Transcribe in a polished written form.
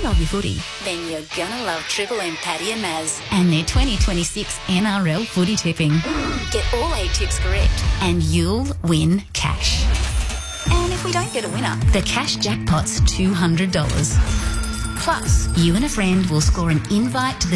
love your footy, then you're gonna love Triple M Paddy and Maz. and their 2026 NRL footy tipping. Get all 8 tips correct. And you'll win cash. And if we don't get a winner, The cash jackpot's $200. Plus, you and a friend will score an invite to the